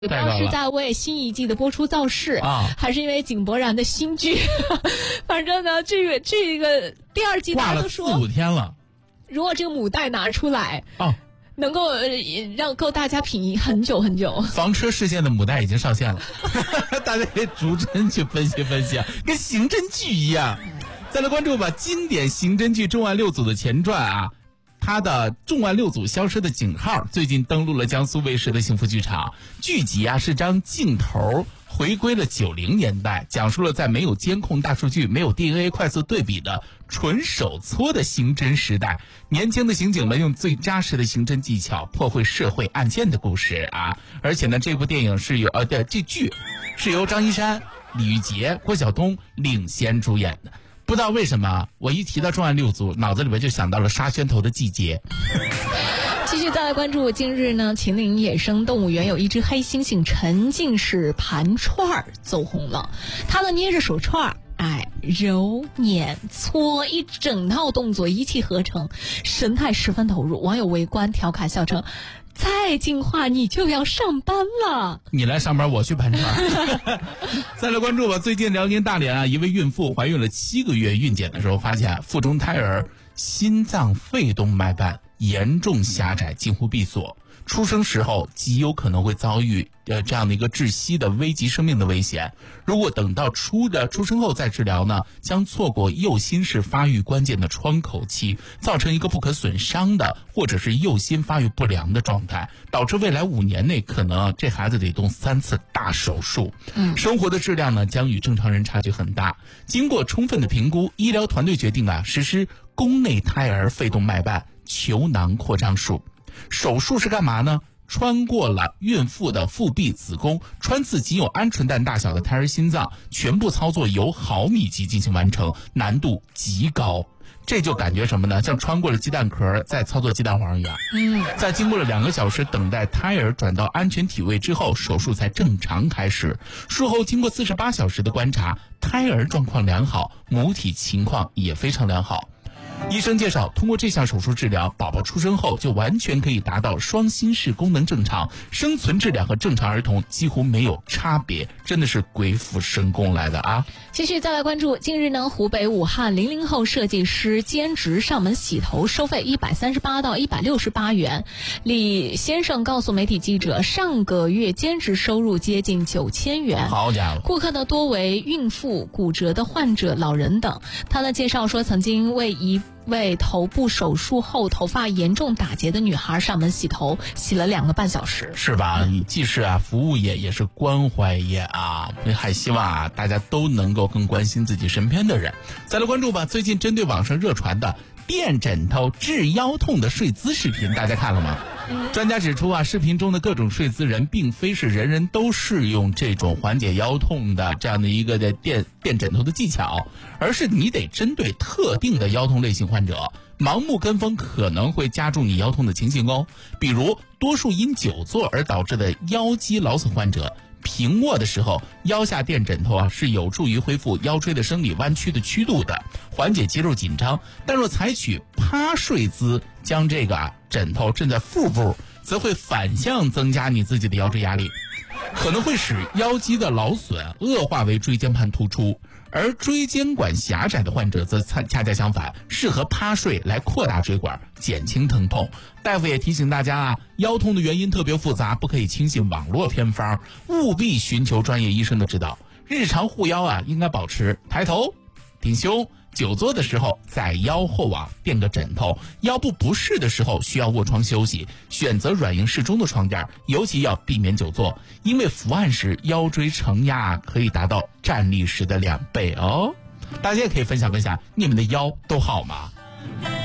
当时在为新一季的播出造势啊，还是因为井柏然的新剧？反正呢，这个第二季大家都说挂了4、5天了。 如果这个母带拿出来能够够大家品很久很久。 房车事件的母带已经上线了，大家可以逐帧去分析分析啊，跟刑侦剧一样。再来关注吧，经典刑侦剧《重案六组》的前传啊。他的《重案六组消失的井号》最近登陆了江苏卫视的幸福剧场。剧集啊是张镜头回归了90年代，讲述了在没有监控、大数据、没有 DNA 快速对比的纯手搓的刑侦时代，年轻的刑警们用最扎实的刑侦技巧破获社会案件的故事啊！而且呢，这部电影是由这剧是由张一山、李玉洁、郭晓东领衔主演的。不知道为什么，我一提到重案六组，脑子里面就想到了杀宣头的季节。 继续再来关注，近日呢，秦岭野生动物园有一只黑猩猩沉浸式盘串走红了。它呢捏着手串，揉、捻、搓，一整套动作一气呵成，神态十分投入。网友围观调侃笑称：“再进化你就要上班了。” 你来上班，我去盘串。再来关注吧，最近辽宁大连啊，一位孕妇怀孕了7个月，孕检的时候发现腹中胎儿心脏肺动脉瓣严重狭窄，近乎闭锁，出生时候极有可能会遭遇这样的一个窒息的危及生命的危险。如果等到出生后再治疗呢，将错过右心室发育关键的窗口期，造成一个不可损伤的或者是右心发育不良的状态，导致未来5年内可能这孩子得动3次大手术。生活的质量呢将与正常人差距很大。经过充分的评估，医疗团队决定实施宫内胎儿肺动脉瓣球囊扩张术。手术是干嘛呢？穿过了孕妇的腹壁子宫，穿刺仅有鹌鹑蛋大小的胎儿心脏，全部操作由毫米级进行完成，难度极高。这就感觉什么呢？像穿过了鸡蛋壳再操作鸡蛋黄一样。在经过了2个小时等待胎儿转到安全体位之后，手术才正常开始。术后经过48小时的观察，胎儿状况良好，母体情况也非常良好。医生介绍，通过这项手术治疗，宝宝出生后就完全可以达到双心室功能正常，生存质量和正常儿童几乎没有差别，真的是鬼斧神工来的啊！ 继续再来关注，近日呢，湖北武汉00后设计师兼职上门洗头，收费138到168元。李先生告诉媒体记者，上个月兼职收入接近9000元。 好家伙！ 顾客呢多为孕妇、骨折的患者、老人等。他呢介绍说，曾经为一位头部手术后头发严重打结的女孩上门洗头，洗了2个半小时， 是吧？既是服务业，也是关怀业啊！还希望大家都能够更关心自己身边的人。再来关注吧，最近针对网上热传的垫枕头治腰痛的睡姿视频，大家看了吗？专家指出视频中的各种睡姿并非是人人都适用这种缓解腰痛的这样的一个垫枕头的技巧，而是你得针对特定的腰痛类型患者，盲目跟风可能会加重你腰痛的情形哦。比如多数因久坐而导致的腰肌劳损患者，平卧的时候腰下垫枕头是有助于恢复腰椎的生理弯曲的曲度的，缓解肌肉紧张。但若采取趴睡姿，将这个枕头枕在腹部，则会反向增加你自己的腰椎压力，可能会使腰肌的劳损恶化为椎间盘突出。而椎间管狭窄的患者则恰恰相反，适合趴睡来扩大椎管，减轻疼痛。大夫也提醒大家腰痛的原因特别复杂，不可以轻信网络偏方，务必寻求专业医生的指导。日常护腰应该保持抬头、挺胸，久坐的时候在腰后垫个枕头，腰部不适的时候需要卧床休息，选择软硬适中的床垫，尤其要避免久坐，因为伏案时腰椎承压可以达到站立时的2倍哦。大家也可以分享分享，你们的腰都好吗？